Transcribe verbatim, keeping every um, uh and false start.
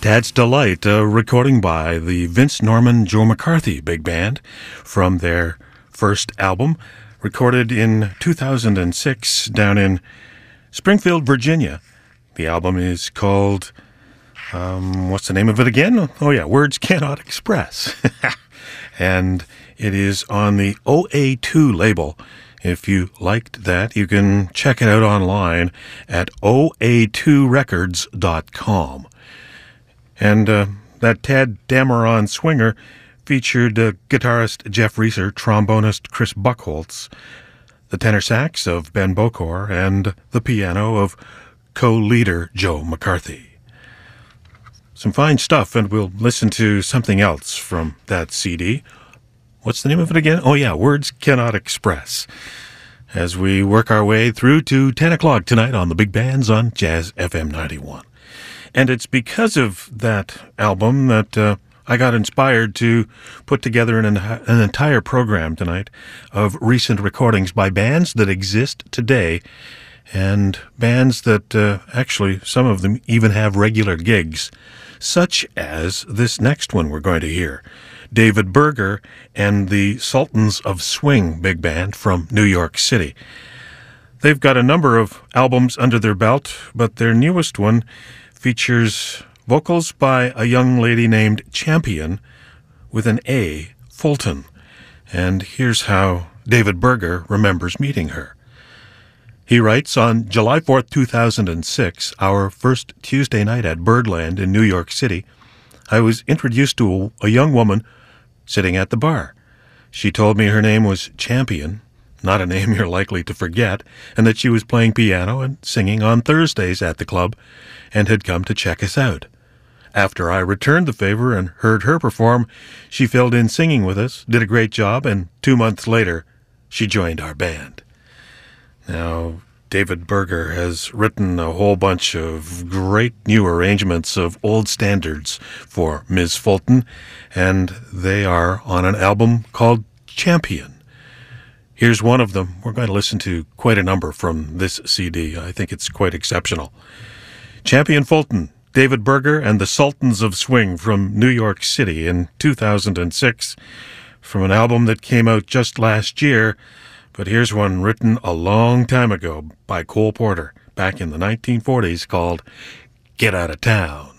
Tad's Delight, a recording by the Vince Norman Joe McCarthy Big Band from their first album, recorded in two thousand six down in Springfield, Virginia. The album is called, um, what's the name of it again? Oh yeah, Words Cannot Express. And it is on the O A two label. If you liked that, you can check it out online at O A two records dot com. And uh, that Tad Dameron Swinger featured uh, guitarist Jeff Reeser, trombonist Chris Buchholz, the tenor sax of Ben Bokor, and the piano of co-leader Joe McCarthy. Some fine stuff, and we'll listen to something else from that C D. What's the name of it again? Oh yeah, Words Cannot Express. As we work our way through to ten o'clock tonight on the Big Bands on Jazz F M ninety-one. And it's because of that album that uh, I got inspired to put together an, an entire program tonight of recent recordings by bands that exist today, and bands that uh, actually, some of them even have regular gigs, such as this next one we're going to hear. David Berger and the Sultans of Swing Big Band from New York City. They've got a number of albums under their belt, but their newest one features vocals by a young lady named Champion with an A, Fulton. And here's how David Berger remembers meeting her. He writes, on July fourth, two thousand six, our first Tuesday night at Birdland in New York City, I was introduced to a, a young woman sitting at the bar. She told me her name was Champion, not a name you're likely to forget, and that she was playing piano and singing on Thursdays at the club and had come to check us out. After I returned the favor and heard her perform, she filled in singing with us, did a great job, and two months later, she joined our band. Now, David Berger has written a whole bunch of great new arrangements of old standards for Miz Fulton, and they are on an album called Champion. Here's one of them. We're going to listen to quite a number from this C D. I think it's quite exceptional. Champion Fulton, David Berger, and the Sultans of Swing from New York City in two thousand six, from an album that came out just last year. But here's one written a long time ago by Cole Porter back in the nineteen forties called Get Out of Town.